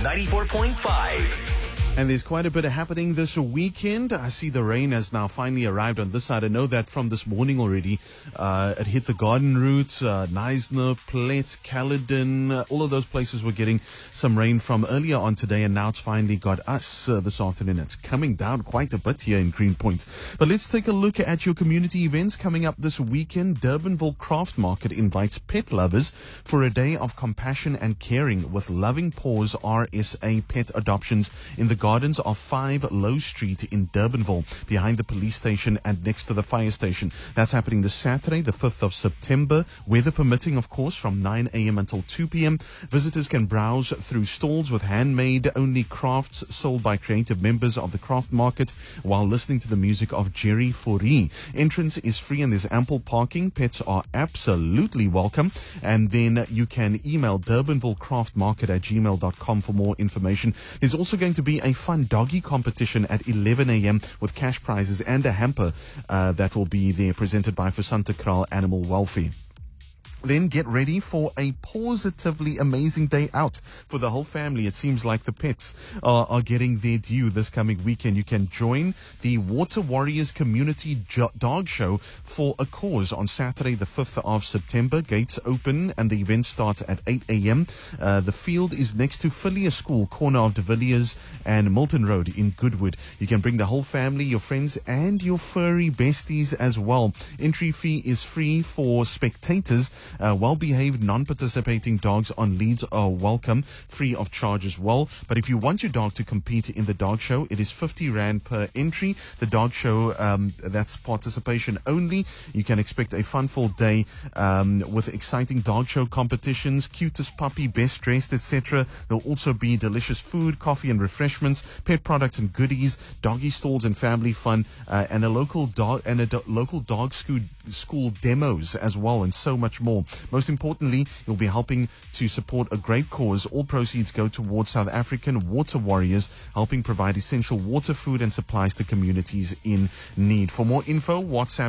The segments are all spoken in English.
94.5. And there's quite a bit happening this weekend. I see the rain has now finally arrived on this side. I know that from this morning already. It hit the Garden Route, Knysna, Plet, Caledon. All of those places were getting some rain from earlier on today, and now it's finally got us this afternoon. It's coming down quite a bit here in Greenpoint. But let's take a look at your community events coming up this weekend. Durbanville Craft Market invites pet lovers for a day of compassion and caring with Loving Paws RSA Pet Adoptions in the gardens of 5 Low Street in Durbanville, behind the police station and next to the fire station. That's happening this Saturday, the 5th of September, weather permitting, of course, from 9 a.m. until 2 p.m. Visitors can browse through stalls with handmade-only crafts sold by creative members of the craft market while listening to the music of Jerry Fourie. Entrance is free and there's ample parking. Pets are absolutely welcome. And then you can email durbanvillecraftmarket@gmail.com for more information. There's also going to be a fun doggy competition at 11 a.m. with cash prizes and a hamper that will be there, presented by Fasanta Kral Animal Welfare. Then get ready for a positively amazing day out for the whole family. It seems like the pets are getting their due this coming weekend. You can join the Water Warriors Community Dog Show for a cause on Saturday, the 5th of September. Gates open and the event starts at 8 a.m. The field is next to Philia School, corner of De Villiers and Milton Road in Goodwood. You can bring the whole family, your friends, and your furry besties as well. Entry fee is free for spectators. Well-behaved, non-participating dogs on leads are welcome, free of charge as well. But if you want your dog to compete in the dog show, it is 50 Rand per entry. The dog show, that's participation only. You can expect a fun-filled day with exciting dog show competitions, cutest puppy, best dressed, etc. There'll also be delicious food, coffee and refreshments, pet products and goodies, doggy stalls and family fun, and a local dog school demos as well, and so much more. Most importantly, you'll be helping to support a great cause. All proceeds go towards South African Water Warriors, helping provide essential water, food and supplies to communities in need. For more info, WhatsApp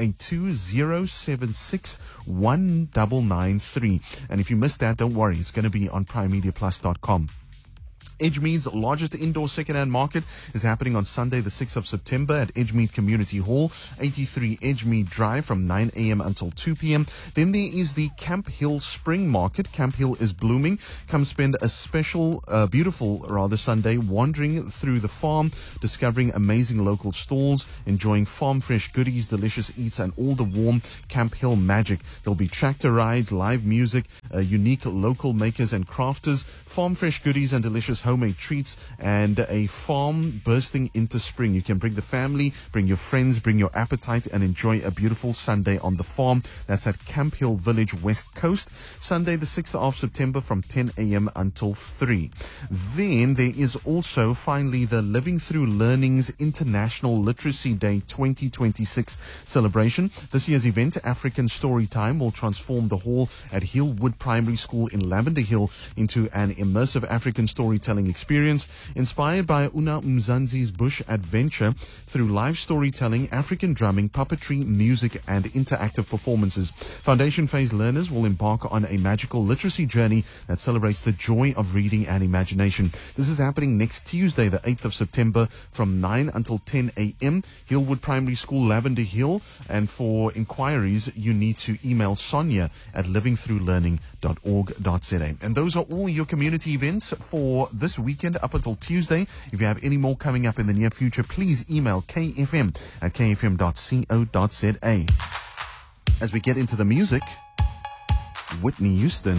082-076-1993. And if you missed that, don't worry, it's going to be on primemediaplus.com. Edgemead's largest indoor second-hand market is happening on Sunday, the 6th of September at Edgemead Community Hall, 83 Edgemead Drive from 9 a.m. until 2 p.m. Then there is the Camp Hill Spring Market. Camp Hill is blooming. Come spend a beautiful Sunday wandering through the farm, discovering amazing local stalls, enjoying farm fresh goodies, delicious eats, and all the warm Camp Hill magic. There'll be tractor rides, live music, unique local makers and crafters, farm fresh goodies and delicious homemade treats, and a farm bursting into spring. You can bring the family, bring your friends, bring your appetite, and enjoy a beautiful Sunday on the farm. That's at Camp Hill Village, West Coast, Sunday the 6th of September from 10 a.m. until 3. Then there is also finally the Living Through Learning's International Literacy Day 2026 celebration. This year's event, African Storytime, will transform the hall at Hillwood Primary School in Lavender Hill into an immersive African storytelling experience inspired by Una Mzansi's Bush Adventure through live storytelling, African drumming, puppetry, music, and interactive performances. Foundation phase learners will embark on a magical literacy journey that celebrates the joy of reading and imagination. This is happening next Tuesday, the 8th of September from 9 until 10 a.m. Hillwood Primary School, Lavender Hill. And for inquiries, you need to email Sonia at livingthroughlearning.org.za. And those are all your community events for this weekend up until Tuesday. If you have any more coming up in the near future, please email kfm@kfm.co.za. As we get into the music, Whitney Houston,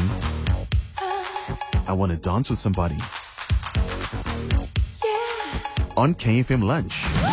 I Want to Dance with Somebody, on KFM Lunch.